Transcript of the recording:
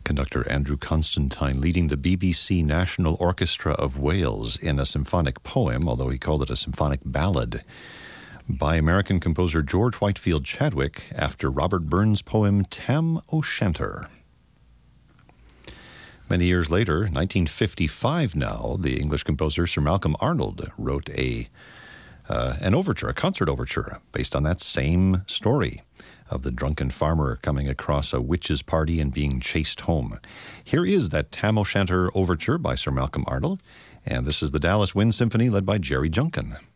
Conductor Andrew Constantine leading the BBC National Orchestra of Wales in a symphonic poem, although he called it a symphonic ballad, by American composer George Whitefield Chadwick after Robert Burns' poem Tam O'Shanter. Many years later, 1955 now, the English composer Sir Malcolm Arnold wrote an overture, a concert overture, based on that same story of the drunken farmer coming across a witch's party and being chased home. Here is that Tam O'Shanter overture by Sir Malcolm Arnold, and this is the Dallas Wind Symphony led by Jerry Junkin.